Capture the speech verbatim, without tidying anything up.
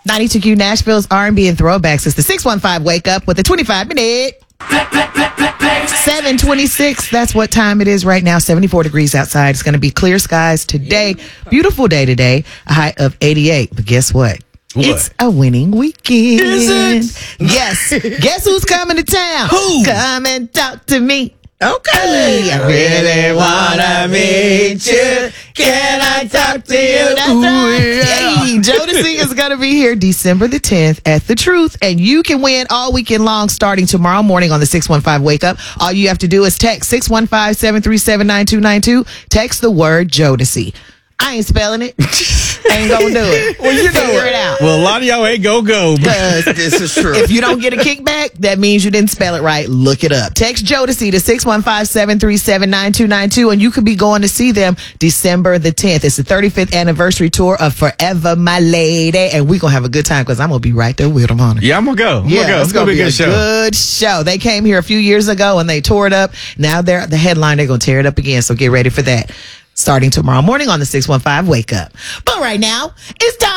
ninety-two Q Nashville's R and B and throwbacks. It's the six one five Wake Up with the twenty-five minute. seven twenty-six. That's what time it is right now. seventy-four degrees outside. It's going to be clear skies today. Beautiful day today. A high of eighty-eight. But guess what? What? It's a winning weekend. Is it? Yes. Guess who's coming to town? Who? Come and talk to me. Okay. I really wanna meet you. Can I talk to you? That's right. Hey, Jodeci is going to be here December the tenth at The Truth, and you can win all weekend long starting tomorrow morning on the six one five Wake Up. All you have to do is text six one five, seven three seven, nine two nine two. Text the word Jodeci. I ain't spelling it. Ain't gonna do it. Well, you figure it out. Well, a lot of y'all ain't go go. Because This is true. if you don't get a kickback, that means you didn't spell it right. Look it up. Text Jodeci to six one five, seven three seven, nine two nine two, and you could be going to see them December the tenth. It's the thirty-fifth anniversary tour of Forever My Lady, and we're going to have a good time because I'm going to be right there with them on it. Yeah, I'm gonna go. I'm Yeah, gonna go. it's gonna, be a good show. Good show. They came here a few years ago and they tore it up. Now they're the headline. They're gonna tear it up again. So get ready for that. Starting tomorrow morning on the six one five Wake Up. But right now, it's time.